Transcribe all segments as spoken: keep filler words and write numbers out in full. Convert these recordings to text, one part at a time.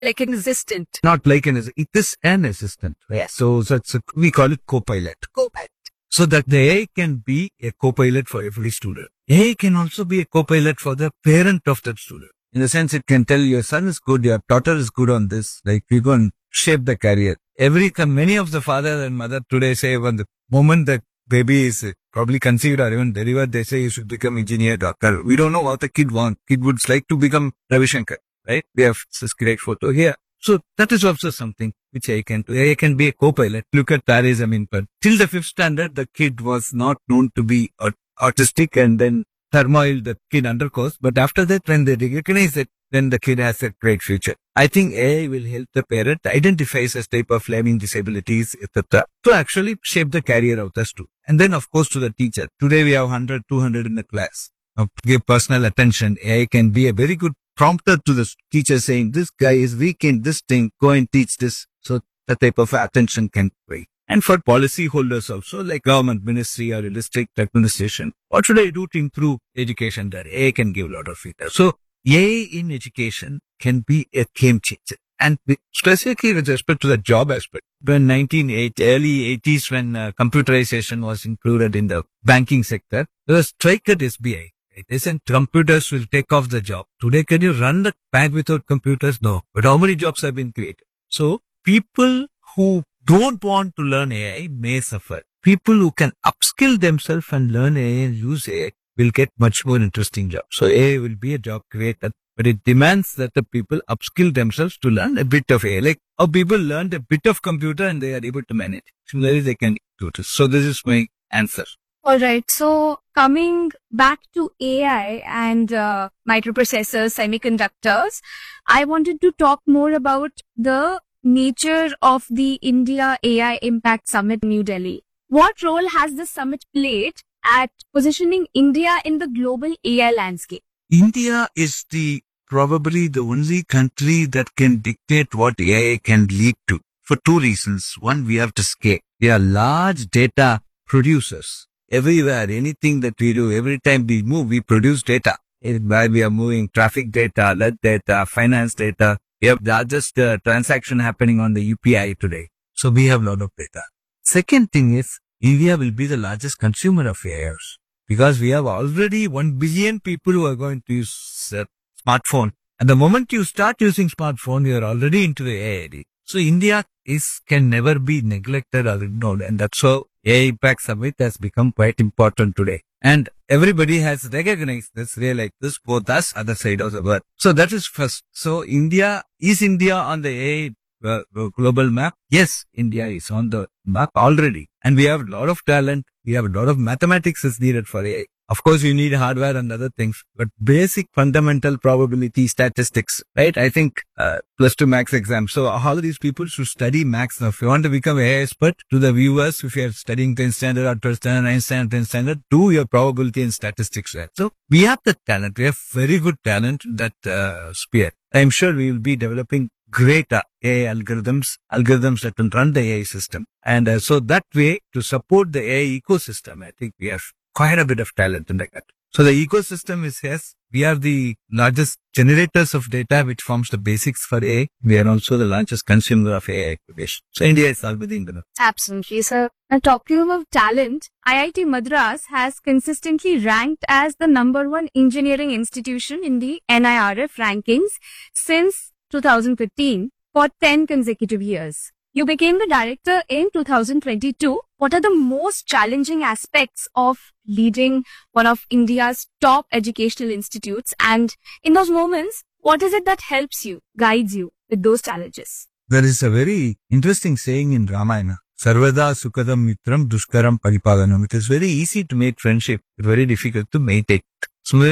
Like an assistant. Not like an assistant. It is an assistant. Yes. So, so it's a, we call it co-pilot. Co-pilot. So that the A I can be a co-pilot for every student. A I can also be a co-pilot for the parent of that student. In the sense, it can tell your son is good, your daughter is good on this. Like, you go and shape the career. Every, many of the father and mother today say when the moment the baby is probably conceived or even delivered, they say you should become engineer, doctor. We don't know what the kid wants. Kid would like to become Ravi Shankar, right? We have this great photo here. So that is also something which A I can do. A I can be a co-pilot. Look at Tare Zameen Par. Till the fifth standard, the kid was not known to be autistic, and then turmoil the kid undergoes. But after that, when they recognize it, then the kid has a great future. I think A I will help the parent identify such type of learning disabilities, et cetera, to actually shape the career of the student. And then, of course, to the teacher. Today, we have one hundred, two hundred in the class. Now, to give personal attention, A I can be a very good prompter to the teacher saying, this guy is weak in this thing, go and teach this. So that type of attention can be. And for policy holders also, like government ministry or district administration, what should I do to improve education there? A I can give a lot of feedback. So A I in education can be a game changer. And specifically with respect to the job aspect, when nineteen eighty, early eighties, when uh, computerization was included in the banking sector, there was strike at S B I. It isn't computers will take off the job. Today, can you run the bank without computers? No. But how many jobs have been created? So people who don't want to learn A I may suffer. People who can upskill themselves and learn A I and use A I will get much more interesting jobs. So A I will be a job creator, but it demands that the people upskill themselves to learn a bit of A I. Like how people learned a bit of computer and they are able to manage. Similarly, they can do this. So this is my answer. All right. So coming back to A I and uh, microprocessors, semiconductors, I wanted to talk more about the nature of the India A I Impact Summit, New Delhi. What role has this summit played at positioning India in the global A I landscape? India is the probably the only country that can dictate what A I can lead to for two reasons. One, we have to scale. We are large data producers. Everywhere, anything that we do, every time we move, we produce data. Where we are moving traffic data, alert data, finance data. We have the largest uh, transaction happening on the U P I today. So we have a lot of data. Second thing is, India will be the largest consumer of A Is because we have already one billion people who are going to use uh, smartphone. And the moment you start using smartphone, you are already into the A I. So India is can never be neglected or ignored, and that's how A I Impact Summit has become quite important today. And everybody has recognized this, realized this, both us, other side of the world. So that is first. So India, is India on the A I uh, global map? Yes, India is on the map already. And we have a lot of talent. We have a lot of mathematics is needed for A I. Of course, you need hardware and other things, but basic fundamental probability statistics, right? I think uh, plus two maths exam. So all these people should study maths. Now, if you want to become an A I expert, to the viewers, if you are studying tenth standard or twelfth standard, ninth standard, tenth standard, do your probability and statistics there. So we have the talent. We have very good talent in that uh, sphere. I'm sure we will be developing great uh, A I algorithms, algorithms that can run the A I system. And uh, so that way, to support the A I ecosystem, I think we have quite a bit of talent in that. So the ecosystem is, yes, we are the largest generators of data, which forms the basics for A I. We are also the largest consumer of A I application. So India is all within the. Absolutely, sir. Now, talking about talent, I I T Madras has consistently ranked as the number one engineering institution in the N I R F rankings since two thousand fifteen for ten consecutive years. You became the director in two thousand twenty-two. What are the most challenging aspects of leading one of India's top educational institutes? And in those moments, what is it that helps you, guides you with those challenges? There is a very interesting saying in Ramayana. Sarvada Sukadam Mitram Dushkaram Paripaganam. It is very easy to make friendship, but very difficult to maintain. So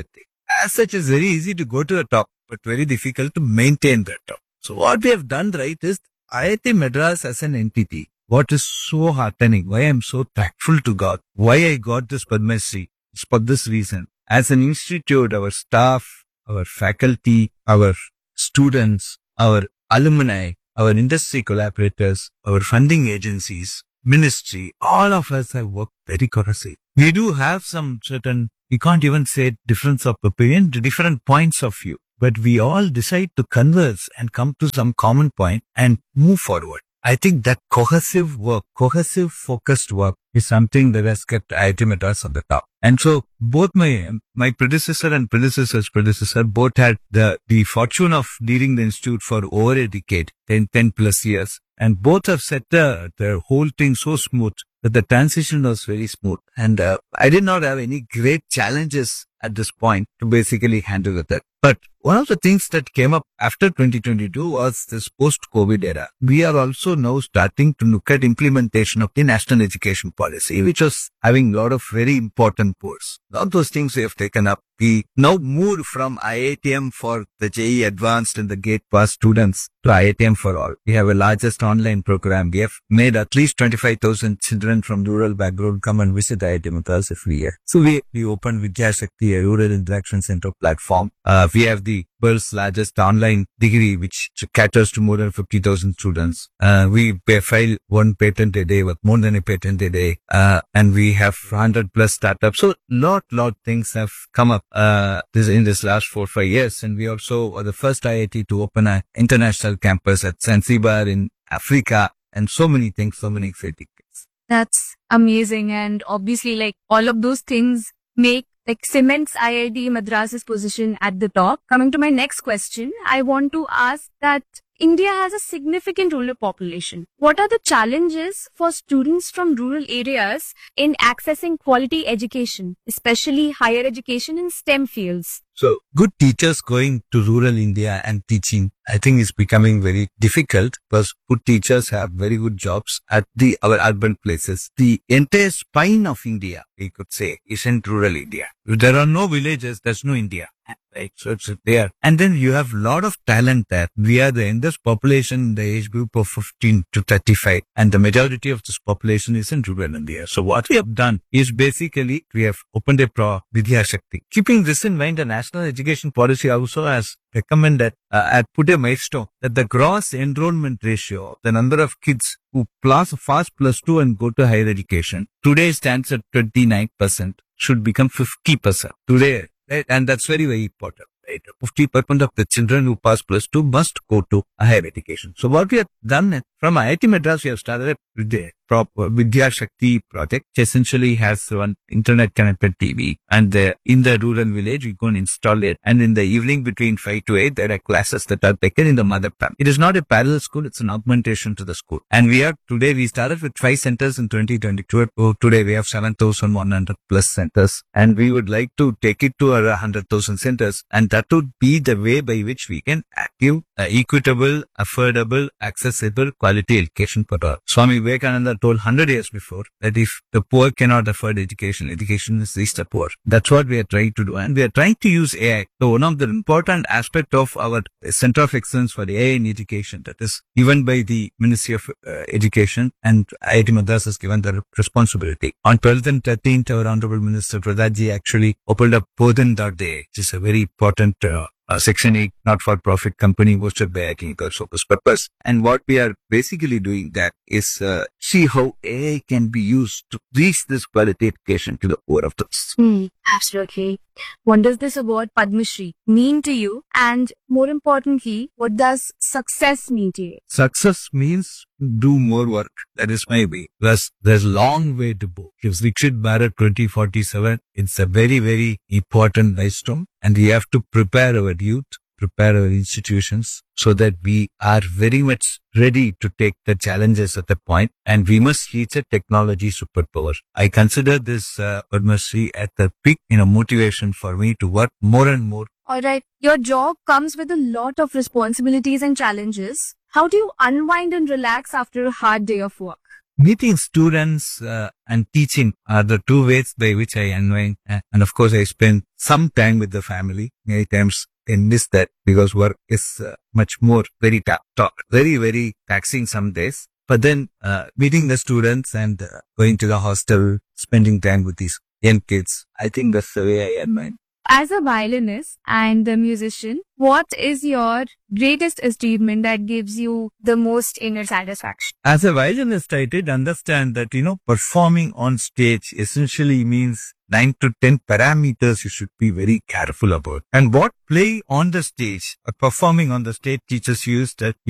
as such, it's very easy to go to the top, but very difficult to maintain that top. So what we have done right is, I I T Madras as an entity, what is so heartening, why I am so thankful to God, why I got this Padma Shri, is for this reason. As an institute, our staff, our faculty, our students, our alumni, our industry collaborators, our funding agencies, ministry, all of us have worked very correctly. We do have some certain, we can't even say difference of opinion, different points of view. but we all decide to converse and come to some common point and move forward. I think that cohesive work, cohesive focused work is something that has kept I I T Madras on the top. And so both my, my predecessor and predecessor's predecessor both had the, the fortune of leading the institute for over a decade, ten, ten plus years. And both have set the, the whole thing so smooth that the transition was very smooth. And uh, I did not have any great challenges at this point to basically handle with it. But one of the things that came up after twenty twenty-two was this post-COVID era. We are also now starting to look at implementation of the national education policy, which was having a lot of very important posts. All those things we have taken up. We now moved from I I T M for the J E E Advanced and the Gate Pass students to I I T M for all. We have a largest online program. We have made at least twenty-five thousand children from rural background come and visit I I T Madras every year. So we, we opened Vidya Shakti, a rural interaction center platform. Uh, we have the world's largest online degree, which caters to more than fifty thousand students. Uh, we file one patent a day with more than a patent a day. Uh, and we have one hundred plus startups. So lot, lot things have come up, uh, this, in this last four, five years. And we also are the first I I T to open an international campus at Zanzibar in Africa, and so many things, so many exciting things. That's amazing. And obviously, like, all of those things make, like, cements I I T Madras's position at the top. Coming to my next question, I want to ask that India has a significant rural population. What are the challenges for students from rural areas in accessing quality education, especially higher education in STEM fields? So good teachers going to rural India and teaching, I think, is becoming very difficult because good teachers have very good jobs at the our urban places. The entire spine of India, we could say, is in rural India. If there are no villages, there's no India. Right, so it's there. And then you have a lot of talent there. We are the youngest population in the age group of fifteen to thirty-five. And the majority of this population is in rural India. So what we have done is basically we have opened a pro Vidya Shakti. Keeping this in mind, the national education policy also has recommended, uh, had put a milestone that the gross enrollment ratio, the number of kids who pass fast plus two and go to higher education, today stands at twenty-nine percent, should become fifty percent. Today, right? And that's very, very important. Right? fifty percent of the children who pass plus two must go to a higher education. So what we have done from I I T Madras, we have started with the proper Vidya Shakti project, which essentially has one internet connected T V. And the, in the rural village, we go and install it. And in the evening between five to eight, there are classes that are taken in the mother tongue. It is not a parallel school, it's an augmentation to the school. And we are, today we started with five centers in twenty twenty-two. Oh, today we have seven thousand one hundred plus centers. And we would like to take it to our one hundred thousand centers. And that would be the way by which we can give uh, equitable, affordable, accessible, quality education for all. Swami Vivekananda told one hundred years before that if the poor cannot afford education, education is reached the poor. That's what we are trying to do. And we are trying to use A I. So one of the important aspects of our Center of Excellence for A I in Education, that is given by the Ministry of uh, Education, and I I T Madras has given the responsibility. On twelfth and thirteenth, our Honorable Minister Pradhaji actually opened up Bodhan dot A I, which is a very important uh, Uh, Section eight not-for-profit company hosted by I T Focus Purpose. And what we are basically doing that is uh, see how A I can be used to reach this quality education to the poor of those. Hmm, absolutely. What does this award Padma Shri mean to you? And more importantly, what does success mean to you? Success means do more work. That is my way. Plus, there's a long way to go. If Viksit Bharat twenty forty-seven, it's a very, very important milestone. And we have to prepare our youth, prepare our institutions so that we are very much ready to take the challenges at the point, and we must reach a technology superpower. I consider this uh, Padma Shri at the peak, you know, motivation for me to work more and more. All right. Your job comes with a lot of responsibilities and challenges. How do you unwind and relax after a hard day of work? Meeting students uh, and teaching are the two ways by which I unwind. Uh, and of course, I spend some time with the family. Many times I miss that because work is uh, much more very, ta- ta- very, very taxing some days. But then uh, meeting the students and uh, going to the hostel, spending time with these young kids, I think that's the way I unwind. As a violinist and a musician, what is your greatest achievement that gives you the most inner satisfaction? As a violinist, I did understand that, you know, performing on stage essentially means nine to ten parameters you should be very careful about. And what play on the stage or performing on the stage teaches you is that